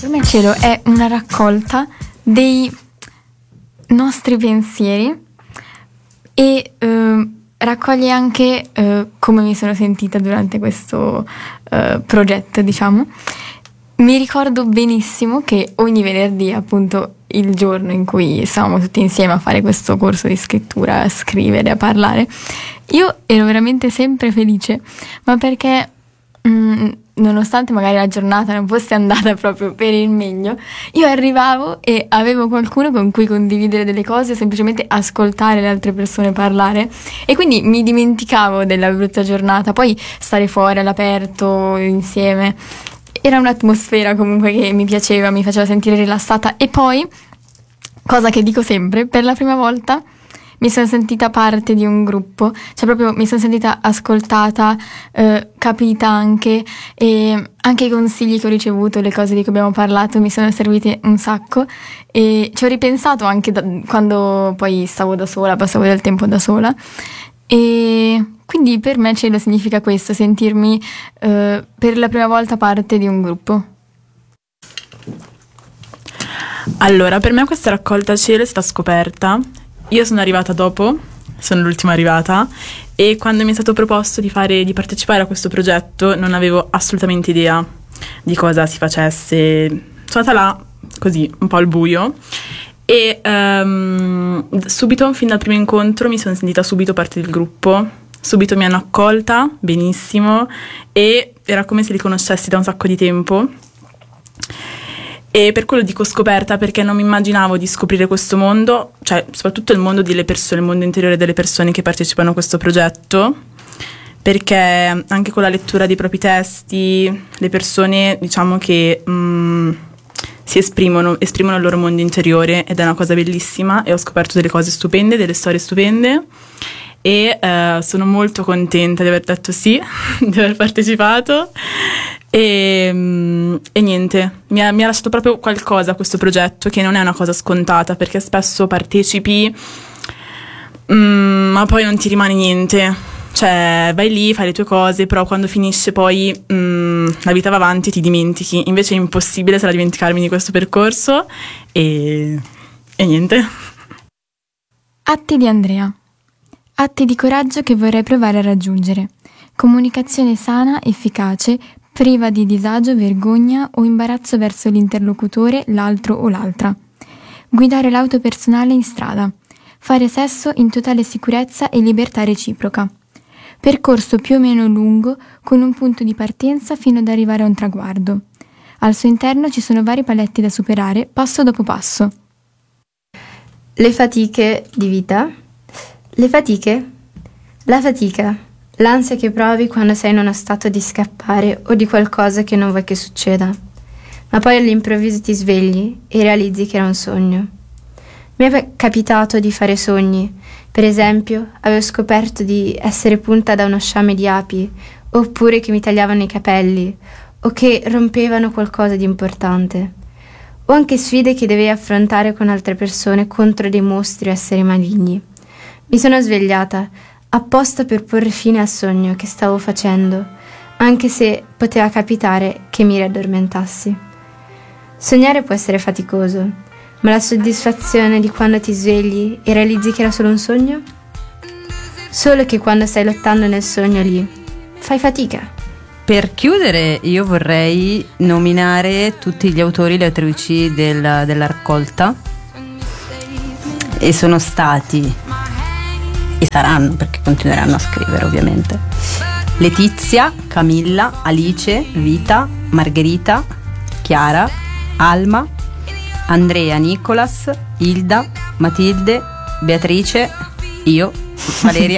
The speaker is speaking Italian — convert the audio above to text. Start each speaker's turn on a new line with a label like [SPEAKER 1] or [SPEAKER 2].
[SPEAKER 1] per me Cielo è una raccolta dei nostri pensieri e raccoglie anche come mi sono sentita durante questo progetto, diciamo. Mi ricordo benissimo che ogni venerdì, appunto il giorno in cui stavamo tutti insieme a fare questo corso di scrittura, a scrivere, a parlare, io ero veramente sempre felice, ma perché nonostante magari la giornata non fosse andata proprio per il meglio, io arrivavo e avevo qualcuno con cui condividere delle cose o semplicemente ascoltare le altre persone parlare, e quindi mi dimenticavo della brutta giornata. Poi stare fuori all'aperto insieme era un'atmosfera comunque che mi piaceva, mi faceva sentire rilassata. E poi, cosa che dico sempre, per la prima volta mi sono sentita parte di un gruppo, cioè proprio mi sono sentita ascoltata, capita anche, e anche i consigli che ho ricevuto, le cose di cui abbiamo parlato mi sono servite un sacco, e ci ho ripensato anche quando poi stavo da sola, passavo del tempo da sola, e quindi per me Cielo significa questo, sentirmi per la prima volta parte di un gruppo.
[SPEAKER 2] Allora, per me questa raccolta Cielo è stata scoperta. Io sono arrivata dopo, sono l'ultima arrivata, e quando mi è stato proposto di partecipare a questo progetto non avevo assolutamente idea di cosa si facesse. Sono andata là così, un po' al buio, e subito, fin dal primo incontro, mi sono sentita subito parte del gruppo. Subito mi hanno accolta benissimo e era come se li conoscessi da un sacco di tempo. E per quello dico scoperta, perché non mi immaginavo di scoprire questo mondo, cioè soprattutto il mondo delle persone, il mondo interiore delle persone che partecipano a questo progetto, perché anche con la lettura dei propri testi le persone, diciamo che si esprimono il loro mondo interiore, ed è una cosa bellissima, e ho scoperto delle cose stupende, delle storie stupende, e sono molto contenta di aver detto sì, di aver partecipato. E niente, mi ha lasciato proprio qualcosa questo progetto, che non è una cosa scontata, perché spesso partecipi ma poi non ti rimane niente, cioè vai lì, fai le tue cose, però quando finisce poi la vita va avanti e ti dimentichi. Invece è impossibile sarà dimenticarmi di questo percorso, e niente.
[SPEAKER 1] Atti di Andrea. Atti di coraggio che vorrei provare a raggiungere. Comunicazione sana, efficace, priva di disagio, vergogna o imbarazzo verso l'interlocutore, l'altro o l'altra. Guidare l'auto personale in strada. Fare sesso in totale sicurezza e libertà reciproca. Percorso più o meno lungo, con un punto di partenza fino ad arrivare a un traguardo. Al suo interno ci sono vari paletti da superare, passo dopo passo.
[SPEAKER 3] Le fatiche di vita. Le fatiche? La fatica. L'ansia che provi quando sei in uno stato di scappare o di qualcosa che non vuoi che succeda, ma poi all'improvviso ti svegli e realizzi che era un sogno. Mi è capitato di fare sogni. Per esempio, avevo scoperto di essere punta da uno sciame di api, oppure che mi tagliavano i capelli, o che rompevano qualcosa di importante. O anche sfide che dovevi affrontare con altre persone contro dei mostri o esseri maligni. Mi sono svegliata apposta per porre fine al sogno che stavo facendo, anche se poteva capitare che mi riaddormentassi. Sognare può essere faticoso, ma la soddisfazione di quando ti svegli e realizzi che era solo un sogno? Solo che quando stai lottando nel sogno lì, fai fatica.
[SPEAKER 4] Per chiudere, io vorrei nominare tutti gli autori e le autrici della raccolta, e sono stati, e saranno, perché continueranno a scrivere ovviamente, Letizia, Camilla, Alice, Vita, Margherita, Chiara, Alma, Andrea, Nicolas, Hilda, Matilde, Beatrice, io, Valeria